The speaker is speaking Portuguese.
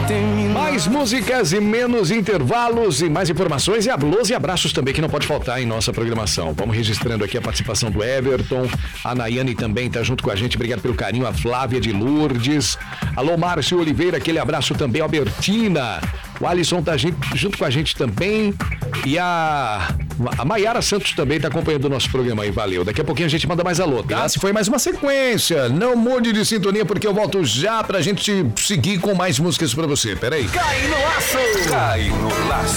Mais músicas e menos intervalos e mais informações e alôs e abraços também que não pode faltar em nossa programação. Vamos registrando aqui a participação do Everton, a Nayane também tá junto com a gente, obrigado pelo carinho, a Flávia de Lourdes, alô Márcio Oliveira, aquele abraço também, Albertina, o Alisson tá junto com a gente também e a Maiara Santos também tá acompanhando o nosso programa aí, valeu. Daqui a pouquinho a gente manda mais alô, tá? Essa foi mais uma sequência, não mude de sintonia porque eu volto já pra gente seguir com mais músicas pra você, peraí. Cai no laço! Cai no laço!